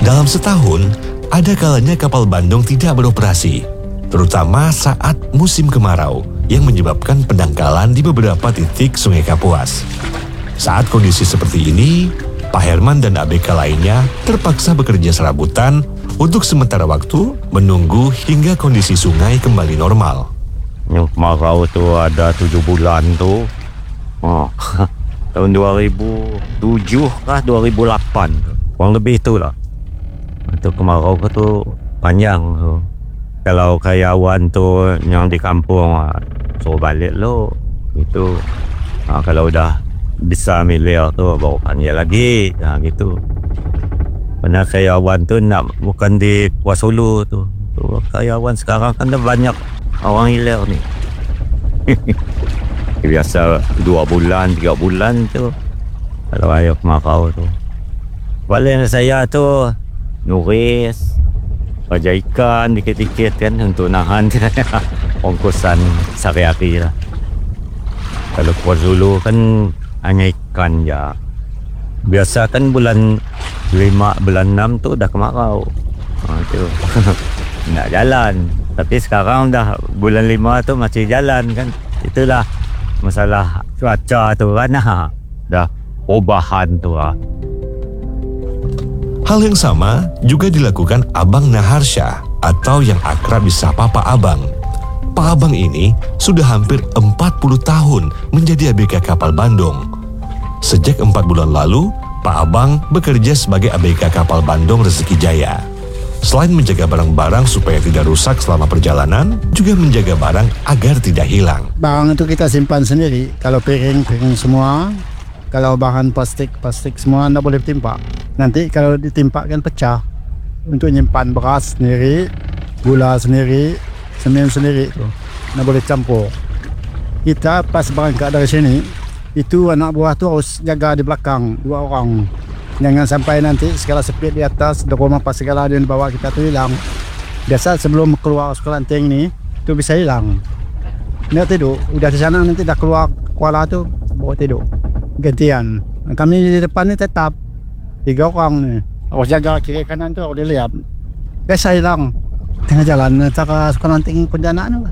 Dalam setahun, ada kalanya kapal Bandung tidak beroperasi, terutama saat musim kemarau yang menyebabkan pendangkalan di beberapa titik Sungai Kapuas. Saat kondisi seperti ini, Pak Herman dan ABK lainnya terpaksa bekerja serabutan untuk sementara waktu menunggu hingga kondisi sungai kembali normal. Yang kemarau tu ada 7 bulan tu. Tahun 2007 kah 2008. Kurang lebih tu lah. Itu kemarau tu panjang tu. Kalau karyawan tu yang di kampung suruh balik lo. Itu kalau dah bisa miliar tu baru panggil lagi. Gitu. Pernah karyawan tu nak bukan di Kuala Sulu tu. Karyawan sekarang kan dah banyak orang hilang ni. Biasa 2 bulan, 3 bulan tu kalau air kemarau tu. Balik saya tu nuris, kerja ikan dikit-dikit kan untuk nahan ongkosan sehari-hari lah. Kalau Kuala Sulu kan hanya ikan je. Biasa kan bulan 5, bulan 6 tu dah kemarau. Tu nak jalan. Tapi sekarang dah bulan 5 tu masih jalan kan. Itulah masalah cuaca tu kan. Dah perubahan tu lah. Hal yang sama juga dilakukan Abang Naharsya atau yang akrab disapa Pak Abang. Pak Abang ini sudah hampir 40 tahun menjadi ABK kapal Bandung. Sejak 4 bulan lalu, Pak Abang bekerja sebagai ABK kapal Bandung Rezeki Jaya. Selain menjaga barang-barang supaya tidak rusak selama perjalanan, juga menjaga barang agar tidak hilang. Barang itu kita simpan sendiri. Kalau piring semua. Kalau bahan plastik semua tidak boleh ditimpa. Nanti kalau ditimpa kan pecah. Untuk nyimpan beras sendiri, gula sendiri, semen sendiri tu. Tidak boleh campur. Kita pas berangkat dari sini, itu anak buah tu harus jaga di belakang 2 orang. Jangan sampai nanti segala sepit di atas, di rumah pas segala yang dibawa kita tu hilang. Biasa sebelum keluar sekelanting ni, tu bisa hilang. Dia tidur, udah di sana nanti dah keluar kuala tu, bawa tidur. Gantian. Kami di depan ni tetap 3 orang ni. Harus jaga kiri kanan tu, harus dilihat. Biasa hilang. Tengah jalan, cara sekelanting Pontianak tu.